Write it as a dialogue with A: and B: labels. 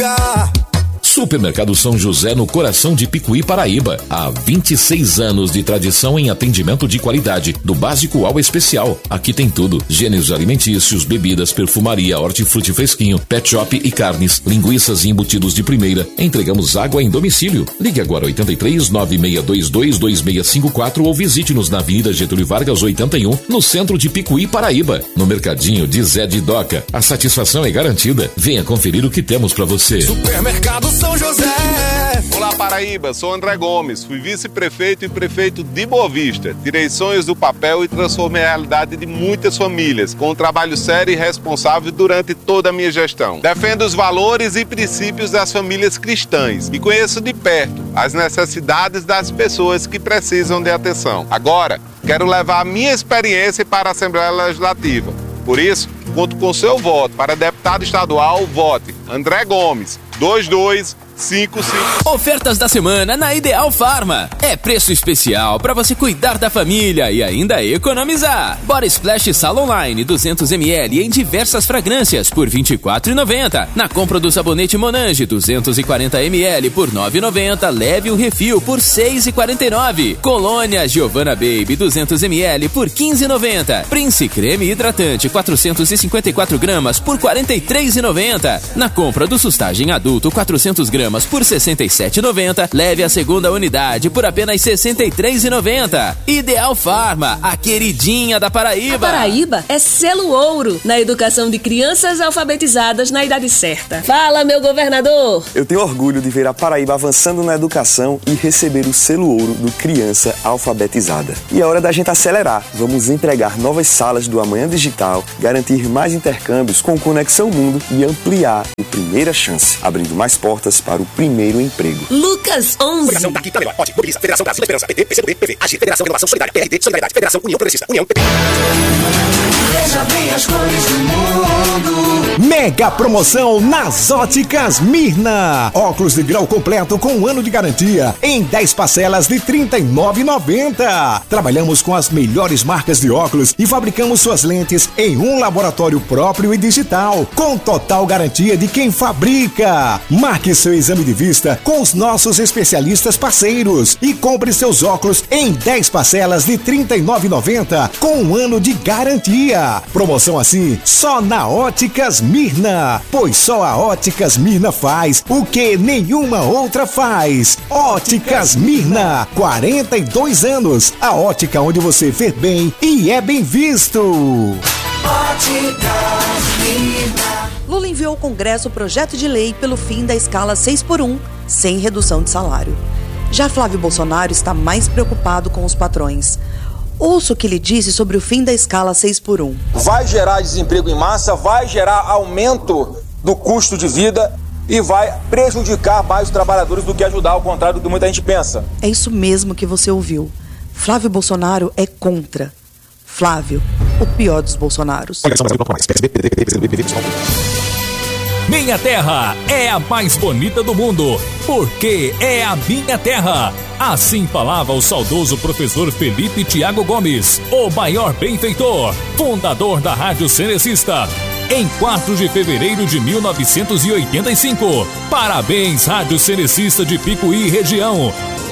A: Supermercado São José, no coração de Picuí, Paraíba. Há 26 anos de tradição em atendimento de qualidade, do básico ao especial. Aqui tem tudo: gêneros alimentícios, bebidas, perfumaria, hortifruti fresquinho, pet shop e carnes, linguiças e embutidos de primeira. Entregamos água em domicílio. Ligue agora 83 9622 2654 ou visite-nos na Avenida Getúlio Vargas 81, no centro de Picuí, Paraíba. No Mercadinho de Zé de Doca. A satisfação é garantida. Venha conferir o que temos para você.
B: Supermercado São José.
C: Olá, Paraíba, sou André Gomes, fui vice-prefeito e prefeito de Boa Vista. Tirei sonhos do papel e transformei a realidade de muitas famílias, com um trabalho sério e responsável durante toda a minha gestão. Defendo os valores e princípios das famílias cristãs e conheço de perto as necessidades das pessoas que precisam de atenção. Agora, quero levar a minha experiência para a Assembleia Legislativa. Por isso, conto com seu voto. Para deputado estadual, vote André Gomes, 2255.
D: Ofertas da semana na Ideal Farma. É preço especial para você cuidar da família e ainda economizar. Body Splash Sala Online 200ml em diversas fragrâncias por R$ 24,90. Na compra do sabonete Monange 240ml por R$ 9,90, leve o refil por R$ 6,49. Colônia Giovanna Baby 200ml por R$ 15,90. Prince Creme Hidratante 454 gramas por R$ 43,90. Na compra do Sustagem Adulto 400 gramas por R$ 67,90, leve a segunda unidade por apenas R$ 63,90. Ideal Farma, a queridinha da Paraíba.
E: A Paraíba é selo ouro na educação de crianças alfabetizadas na idade certa. Fala, meu governador!
F: Eu tenho orgulho de ver a Paraíba avançando na educação e receber o selo ouro do Criança Alfabetizada. E é hora da gente acelerar. Vamos entregar novas salas do Amanhã Digital, garantir mais intercâmbios com Conexão Mundo e ampliar o Primeira Chance, abrindo mais portas para o primeiro emprego.
E: Lucas 11.
B: Federação daqui, tá melhor. Ótimo. Mobiliza. Federação Brasil da Esperança. PT, PCdoB, PV. Agir. Federação Renovação Solidária. PRD. Solidariedade. Federação União Progressista. União PP.
G: Veja bem as cores do mundo.
H: Mega promoção nas Óticas Mirna. Óculos de grau completo com 1 ano de garantia em 10 parcelas de R$ 39,90. Trabalhamos com as melhores marcas de óculos e fabricamos suas lentes em um laboratório próprio e digital, com total garantia de quem fabrica. Marque seu exame de vista com os nossos especialistas parceiros e compre seus óculos em 10 parcelas de R$ 39,90 com 1 ano de garantia. Promoção assim só na Óticas Mirna, pois só a Óticas Mirna faz o que nenhuma outra faz. Óticas Mirna, 42 anos. A ótica onde você vê bem e é bem visto.
G: Óticas Mirna.
I: Lula enviou ao Congresso o projeto de lei pelo fim da escala 6x1, sem redução de salário. Já Flávio Bolsonaro está mais preocupado com os patrões. Ouça o que ele disse sobre o fim da escala 6x1.
J: Vai gerar desemprego em massa, vai gerar aumento do custo de vida e vai prejudicar mais os trabalhadores do que ajudar, ao contrário do que muita gente pensa.
I: É isso mesmo que você ouviu. Flávio Bolsonaro é contra. Flávio, o pior dos Bolsonaros.
K: Minha terra é a mais bonita do mundo, porque é a minha terra. Assim falava o saudoso professor Felipe Tiago Gomes, o maior benfeitor, fundador da Rádio Cenecista, em 4 de fevereiro de 1985. Parabéns, Rádio Cenecista de Picuí região.